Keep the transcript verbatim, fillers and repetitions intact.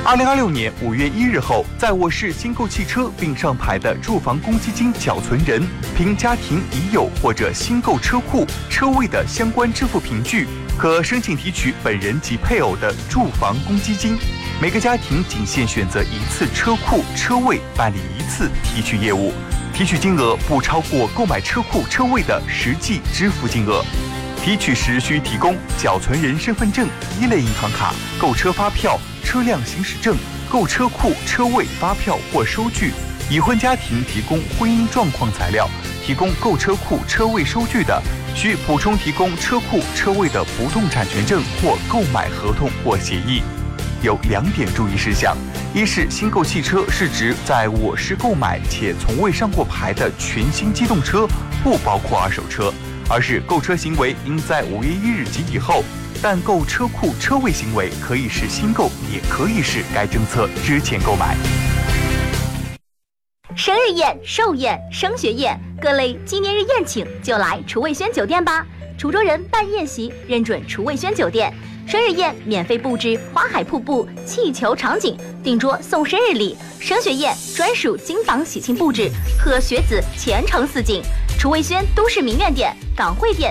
二零二六年五月一日后，在我市新购汽车并上牌的住房公积金缴存人，凭家庭已有或者新购车库车位的相关支付凭据，可申请提取本人及配偶的住房公积金。每个家庭仅限选择一次车库车位办理一次提取业务，提取金额不超过购买车库车位的实际支付金额。提取时需提供缴存人身份证、一类银行卡、购车发票、车辆行驶证、购车库车位发票或收据。已婚家庭提供婚姻状况材料，提供购车库车位收据的，需补充提供车库车位的不动产权证或购买合同或协议。有两点注意事项：一是新购汽车是指在我市购买且从未上过牌的全新机动车，不包括二手车；二是购车行为应在五月一日及以后，但购车库车位行为可以是新购，也可以是该政策之前购买。 生日宴、寿宴、升学宴，各类纪念日宴请就来楚味轩酒店吧。滁州人办宴席认准楚味轩酒店，生日宴免费布置花海瀑布、气球场景，订桌送生日礼；升学宴专属金房喜庆布置，贺学子前程似锦。楚味轩都市名苑店、港汇店